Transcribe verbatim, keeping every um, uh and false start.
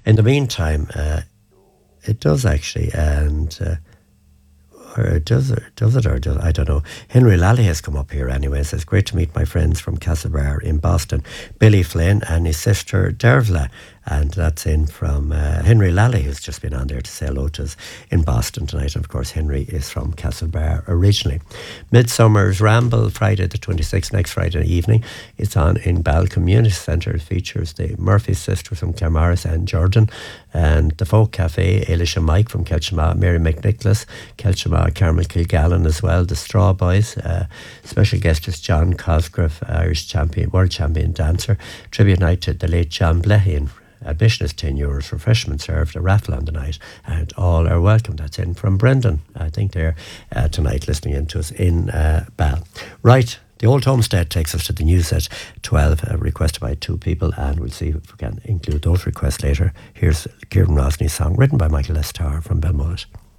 In the meantime, uh, it does actually, and uh, or it does it, does it or does I don't know. Henry Lally has come up here anyway. It says, great to meet my friends from Castlebar in Boston, Billy Flynn and his sister Dervla. And that's in from uh, Henry Lally, who's just been on there to say hello to us in Boston tonight. And of course, Henry is from Castlebar originally. Midsummer's Ramble, Friday the twenty-sixth, next Friday evening. It's on in Ball Community Centre. It features the Murphy sisters from Claremorris and Jordan, and the Folk Cafe, Eilish and Mike from Kelchama, Mary McNicholas, Kelchama, Carmel Kilgallen as well, the Straw Boys. Uh, special guest is John Cosgrove, Irish champion, world champion dancer. Tribute night to the late John Blehin. Admission is ten euros, refreshment served, a raffle on the night, and all are welcome. That's in from Brendan, I think they're uh, tonight listening in to us in uh, Ball. Right, the Old Homestead takes us to the news at twelve, uh, requested by two people, and we'll see if we can include those requests later. Here's Kieran Rosney's song, written by Michael Lestar from Belmullet.